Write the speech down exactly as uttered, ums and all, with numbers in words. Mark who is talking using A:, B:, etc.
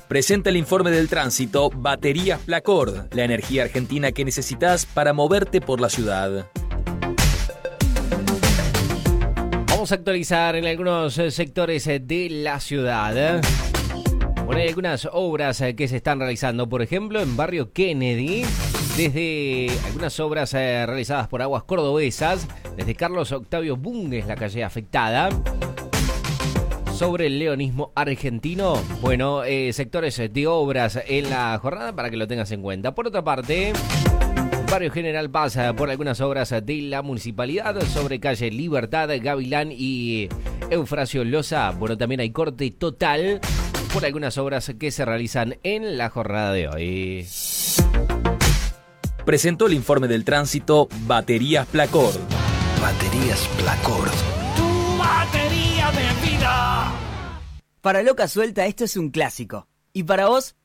A: Presenta el informe del tránsito Baterías Placord, la energía argentina que necesitas para moverte por la ciudad.
B: Vamos a actualizar en algunos sectores de la ciudad. Bueno, hay algunas obras que se están realizando, por ejemplo, en Barrio Kennedy, desde algunas obras realizadas por Aguas Cordobesas, desde Carlos Octavio Bunges, la calle afectada. Sobre el leonismo argentino, bueno, eh, sectores de obras en la jornada para que lo tengas en cuenta. Por otra parte, Barrio General pasa por algunas obras de la municipalidad sobre calle Libertad, Gavilán y Eufrasio Loza. Bueno, también hay corte total por algunas obras que se realizan en la jornada de hoy.
A: Presentó el informe del tránsito Baterías Placord.
C: Baterías Placord.
D: Tu batería de vida.
E: Para Loca Suelta esto es un clásico. Y para vos,